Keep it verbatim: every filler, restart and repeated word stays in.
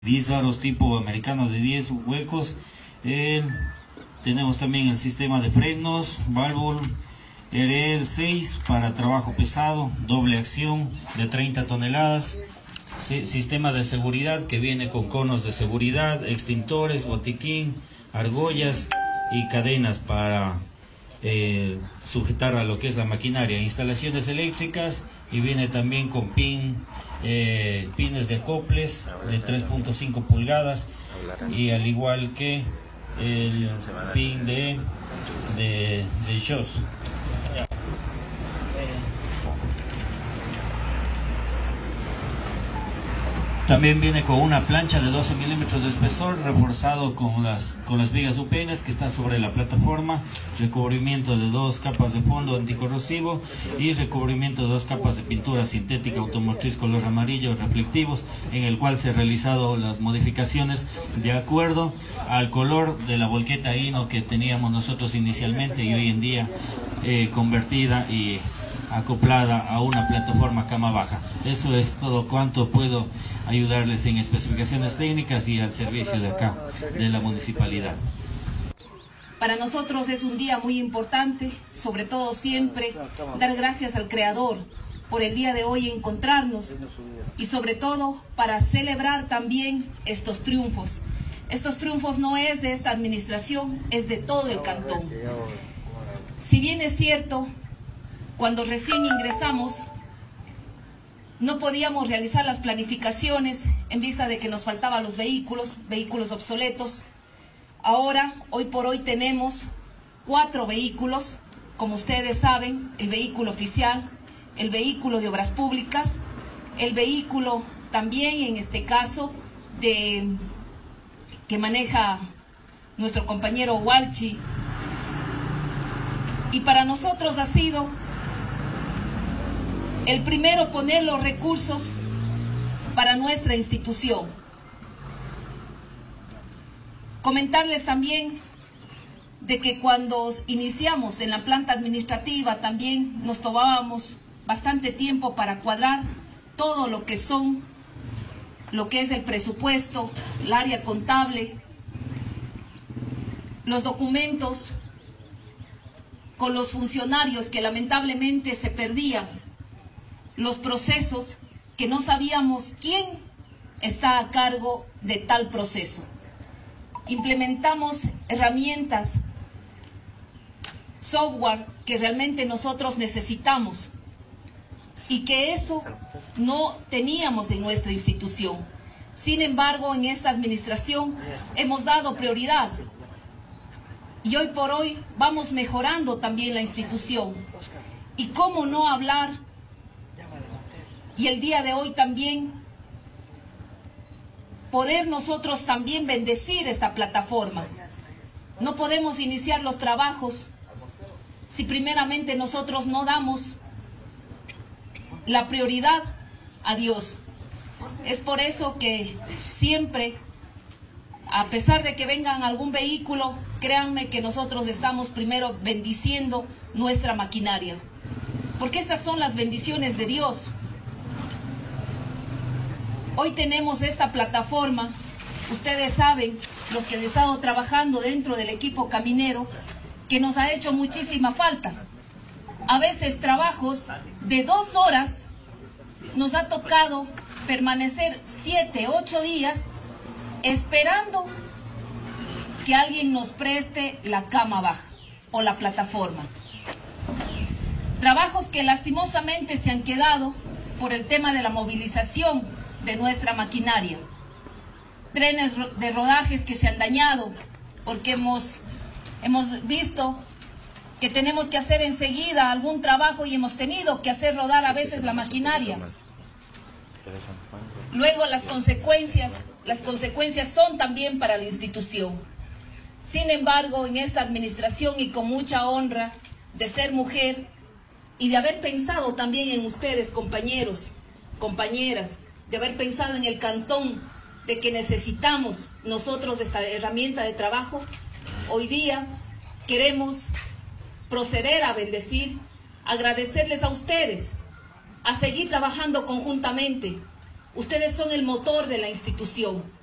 diez aros tipo americano de diez huecos. Eh, tenemos también el sistema de frenos, válvula R E seis para trabajo pesado, doble acción de treinta toneladas. Si, sistema de seguridad que viene con conos de seguridad, extintores, botiquín, argollas y cadenas para eh, sujetar a lo que es la maquinaria. Instalaciones eléctricas, y viene también con pin, eh, pines de acoples de tres punto cinco pulgadas, y al igual que el pin de, de, de shows. También viene con una plancha de doce milímetros de espesor, reforzado con las, con las vigas U P N que está sobre la plataforma, recubrimiento de dos capas de fondo anticorrosivo y recubrimiento de dos capas de pintura sintética automotriz color amarillo reflectivos, en el cual se han realizado las modificaciones de acuerdo al color de la volqueta Hino que teníamos nosotros inicialmente y hoy en día eh, convertida y acoplada a una plataforma cama baja. Eso es todo cuanto puedo ayudarles en especificaciones técnicas y al servicio de acá, de la municipalidad. Para nosotros es un día muy importante, sobre todo siempre dar gracias al Creador por el día de hoy encontrarnos y sobre todo para celebrar también estos triunfos. Estos triunfos no es de esta administración, es de todo el cantón. Si bien es cierto, cuando recién ingresamos, no podíamos realizar las planificaciones en vista de que nos faltaban los vehículos, vehículos obsoletos. Ahora, hoy por hoy tenemos cuatro vehículos, como ustedes saben, el vehículo oficial, el vehículo de obras públicas, el vehículo también en este caso de, que maneja nuestro compañero Walchi. Y para nosotros ha sido el primero poner los recursos para nuestra institución. Comentarles también de que cuando iniciamos en la planta administrativa también nos tomábamos bastante tiempo para cuadrar todo lo que son, lo que es el presupuesto, el área contable, los documentos con los funcionarios que lamentablemente se perdían, los procesos que no sabíamos quién está a cargo de tal proceso. Implementamos herramientas, software que realmente nosotros necesitamos y que eso no teníamos en nuestra institución. Sin embargo, en esta administración hemos dado prioridad y hoy por hoy vamos mejorando también la institución. Y cómo no hablar, y el día de hoy también poder nosotros también bendecir esta plataforma. No podemos iniciar los trabajos si primeramente nosotros no damos la prioridad a Dios. Es por eso que siempre, a pesar de que vengan algún vehículo, créanme que nosotros estamos primero bendiciendo nuestra maquinaria, porque estas son las bendiciones de Dios. Hoy tenemos esta plataforma, ustedes saben, los que han estado trabajando dentro del equipo caminero, que nos ha hecho muchísima falta. A veces trabajos de dos horas nos ha tocado permanecer siete, ocho días esperando que alguien nos preste la cama baja o la plataforma. Trabajos que lastimosamente se han quedado por el tema de la movilización de nuestra maquinaria. Trenes de rodajes que se han dañado porque hemos, hemos visto que tenemos que hacer enseguida algún trabajo y hemos tenido que hacer rodar a veces la maquinaria. Luego las consecuencias, las consecuencias son también para la institución. Sin embargo, en esta administración y con mucha honra de ser mujer y de haber pensado también en ustedes, compañeros, compañeras, de haber pensado en el cantón, de que necesitamos nosotros de esta herramienta de trabajo, hoy día queremos proceder a bendecir, agradecerles a ustedes, a seguir trabajando conjuntamente. Ustedes son el motor de la institución.